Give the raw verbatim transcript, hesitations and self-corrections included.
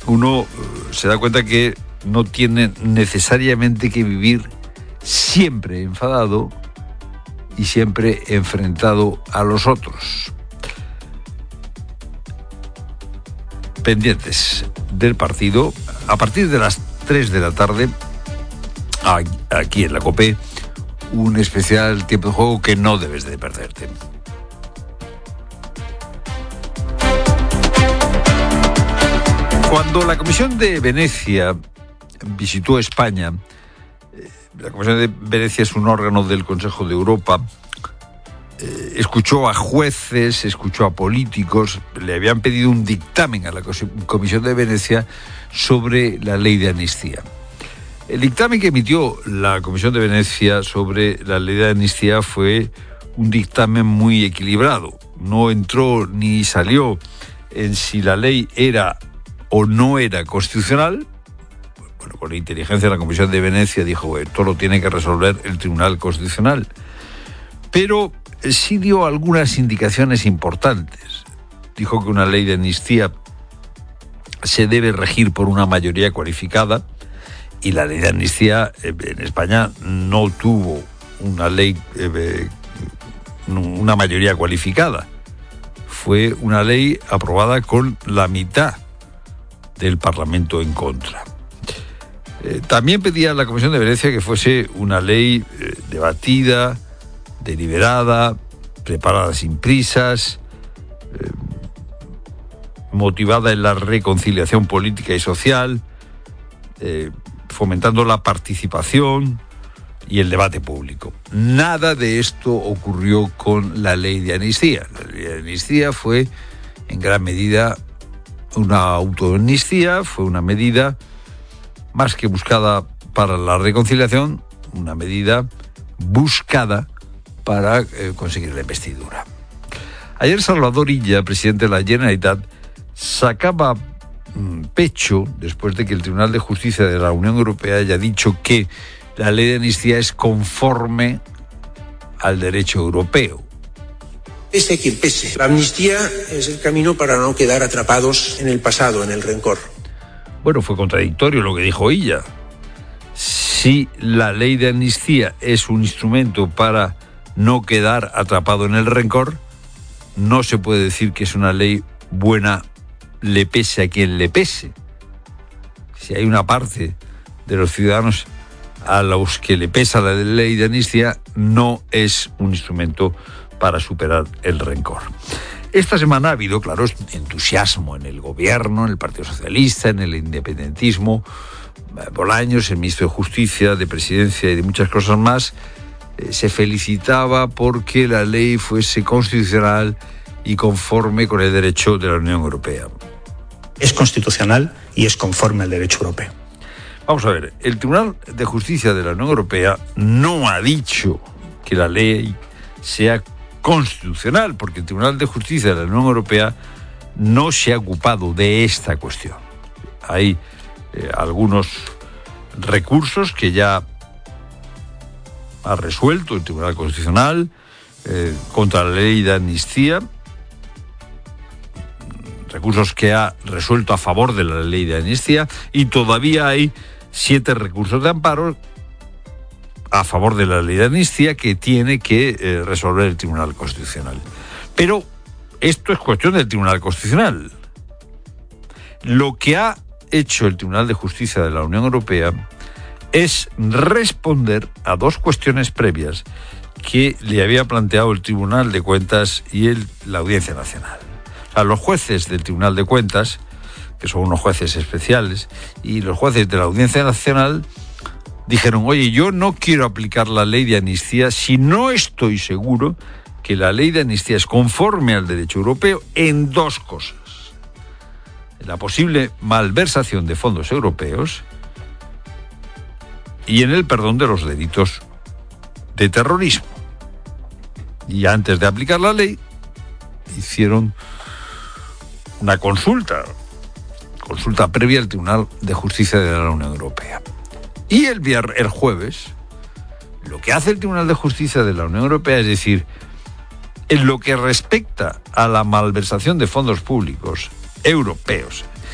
uno se da cuenta que no tiene necesariamente que vivir siempre enfadado y siempre enfrentado a los otros. Pendientes del partido, a partir de las tres de la tarde, aquí en la COPE, un especial tiempo de juego que no debes de perderte. Cuando la Comisión de Venecia visitó España, la Comisión de Venecia es un órgano del Consejo de Europa, eh, escuchó a jueces, escuchó a políticos, le habían pedido un dictamen a la Comisión de Venecia sobre la ley de amnistía. El dictamen que emitió la Comisión de Venecia sobre la ley de amnistía fue un dictamen muy equilibrado. No entró ni salió en si la ley era o no era constitucional. Bueno, con la inteligencia de la Comisión de Venecia dijo, esto lo tiene que resolver el Tribunal Constitucional. Pero sí dio algunas indicaciones importantes. Dijo que una ley de amnistía se debe regir por una mayoría cualificada, y la ley de amnistía en España no tuvo una ley, eh, una mayoría cualificada. Fue una ley aprobada con la mitad del Parlamento en contra. Eh, también pedía a la Comisión de Venecia que fuese una ley eh, debatida, deliberada, preparada sin prisas, eh, motivada en la reconciliación política y social, eh, fomentando la participación y el debate público. Nada de esto ocurrió con la ley de amnistía. La ley de amnistía fue en gran medida una autoamnistía, fue una medida más que buscada para la reconciliación, una medida buscada para eh, conseguir la investidura. Ayer Salvador Illa, presidente de la Generalitat, sacaba mm, pecho después de que el Tribunal de Justicia de la Unión Europea haya dicho que la ley de amnistía es conforme al derecho europeo. Pese a quien pese, la amnistía es el camino para no quedar atrapados en el pasado, en el rencor. Bueno, fue contradictorio lo que dijo Illa. Si la ley de amnistía es un instrumento para no quedar atrapado en el rencor, no se puede decir que es una ley buena, le pese a quien le pese. Si hay una parte de los ciudadanos a los que le pesa la ley de amnistía, no es un instrumento para superar el rencor. Esta semana ha habido, claro, entusiasmo en el gobierno, en el Partido Socialista, en el independentismo. Bolaños, el ministro de Justicia, de Presidencia y de muchas cosas más, eh, se felicitaba porque la ley fuese constitucional y conforme con el derecho de la Unión Europea. Es constitucional y es conforme al derecho europeo. Vamos a ver, el Tribunal de Justicia de la Unión Europea no ha dicho que la ley sea constitucional, porque el Tribunal de Justicia de la Unión Europea no se ha ocupado de esta cuestión. Hay eh, algunos recursos que ya ha resuelto el Tribunal Constitucional eh, contra la ley de amnistía, recursos que ha resuelto a favor de la ley de amnistía, y todavía hay siete recursos de amparo a favor de la ley de amnistía que tiene que eh, resolver el Tribunal Constitucional. Pero esto es cuestión del Tribunal Constitucional. Lo que ha hecho el Tribunal de Justicia de la Unión Europea es responder a dos cuestiones previas que le había planteado el Tribunal de Cuentas y el, la Audiencia Nacional. O sea, los jueces del Tribunal de Cuentas, que son unos jueces especiales, y los jueces de la Audiencia Nacional dijeron, oye, yo no quiero aplicar la ley de amnistía si no estoy seguro que la ley de amnistía es conforme al derecho europeo en dos cosas. En la posible malversación de fondos europeos y en el perdón de los delitos de terrorismo. Y antes de aplicar la ley, hicieron una consulta, consulta previa al Tribunal de Justicia de la Unión Europea. Y el, vier- el jueves, lo que hace el Tribunal de Justicia de la Unión Europea es decir, en lo que respecta a la malversación de fondos públicos europeos